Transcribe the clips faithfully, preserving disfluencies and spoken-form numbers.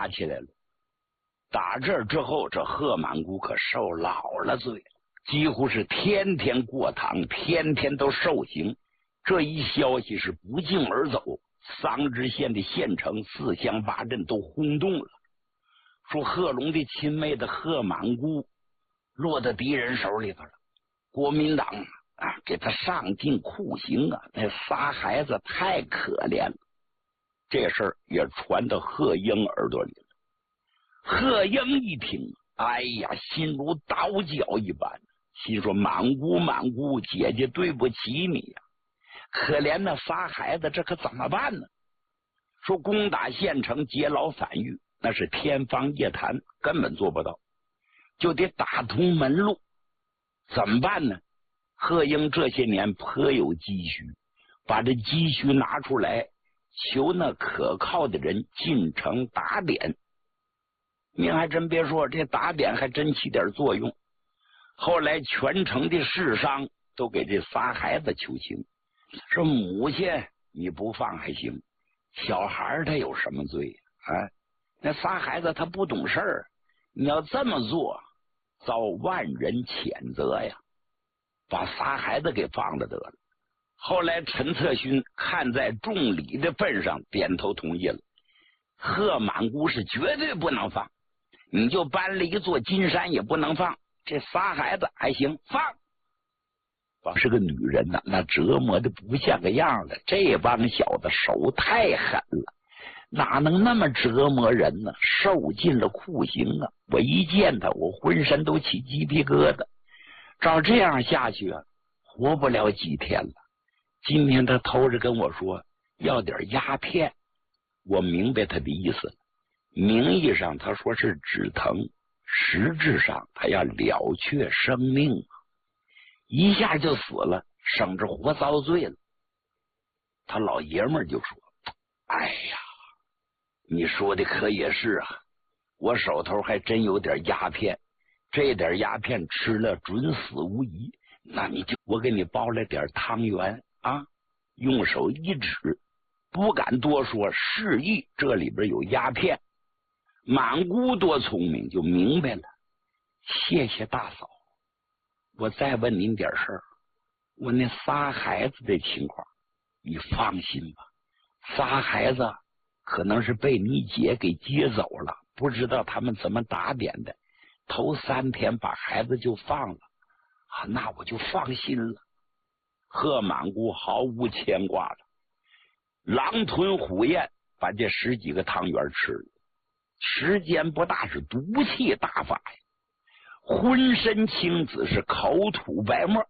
打起来了。打这之后，这贺满姑可受老了罪，几乎是天天过堂，天天都受刑。这一消息是不胫而走，桑植县的县城四乡八镇都轰动了，说贺龙的亲妹子贺满姑落到敌人手里头了，国民党啊给他上尽酷刑啊，那仨孩子太可怜了。这事儿也传到贺英耳朵里了。贺英一听，哎呀，心如刀绞一般，心说满姑满姑，姐姐对不起你呀、啊，可怜那仨孩子，这可怎么办呢？说攻打县城劫牢反狱，那是天方夜谭，根本做不到，就得打通门路。怎么办呢？贺英这些年颇有积蓄，把这积蓄拿出来，求那可靠的人进城打点。您还真别说，这打点还真起点作用。后来全城的士商都给这仨孩子求情，说母亲你不放还行，小孩他有什么罪啊？那仨孩子他不懂事儿，你要这么做遭万人谴责呀，把仨孩子给放了得了。后来陈策勋看在重礼的份上，点头同意了。贺满姑是绝对不能放，你就搬了一座金山也不能放，这仨孩子还行放。是个女人呐，那折磨的不像个样了。这帮小子手太狠了，哪能那么折磨人呢？受尽了酷刑啊！我一见他，我浑身都起鸡皮疙瘩。照这样下去啊，活不了几天了。今天他偷着跟我说要点鸦片，我明白他的意思了。名义上他说是止疼，实质上他要了却生命，一下就死了，省着活遭罪了。他老爷们儿就说：哎呀，你说的可也是啊，我手头还真有点鸦片，这点鸦片吃了准死无疑，那你就我给你包了点汤圆啊。用手一指，不敢多说，示意这里边有鸦片。满姑多聪明，就明白了。谢谢大嫂，我再问您点事儿，我那仨孩子的情况你放心吧，仨孩子可能是被你姐给接走了，不知道他们怎么打点的，头三天把孩子就放了啊，那我就放心了。贺满姑毫无牵挂了，狼吞虎咽把这十几个汤圆吃了，时间不大是毒气大发呀，浑身青紫，是口吐白沫。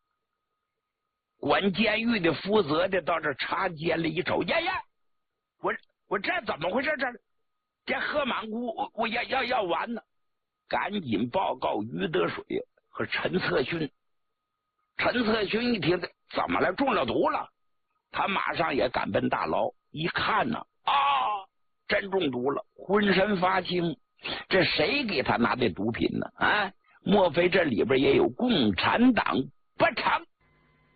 管监狱的负责的到这查监了一瞅，呀呀，我我这怎么回事？这这贺满姑我我要要要完呢，赶紧报告于德水和陈策勋。陈策勋一听怎么了，中了毒了，他马上也赶奔大牢，一看呢，啊，真中毒了，浑身发青，这谁给他拿的毒品呢？啊，莫非这里边也有共产党不成